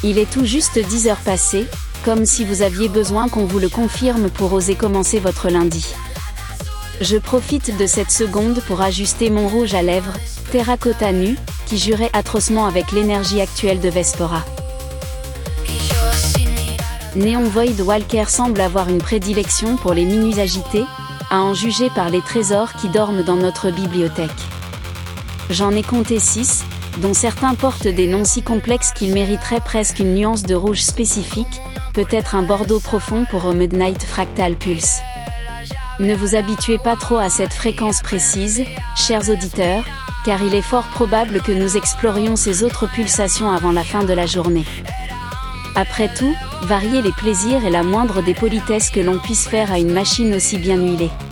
Il est tout juste 10 heures passées, comme si vous aviez besoin qu'on vous le confirme pour oser commencer votre lundi. Je profite de cette seconde pour ajuster mon rouge à lèvres, terracotta nu, qui jurait atrocement avec l'énergie actuelle de Vespora. Neon Void Walker semble avoir une prédilection pour les minus agités, à en juger par les trésors qui dorment dans notre bibliothèque. J'en ai compté 6, dont certains portent des noms si complexes qu'ils mériteraient presque une nuance de rouge spécifique, peut-être un bordeaux profond pour Midnight Fractal Pulse. Ne vous habituez pas trop à cette fréquence précise, chers auditeurs, car il est fort probable que nous explorions ces autres pulsations avant la fin de la journée. Après tout, varier les plaisirs est la moindre des politesses que l'on puisse faire à une machine aussi bien huilée.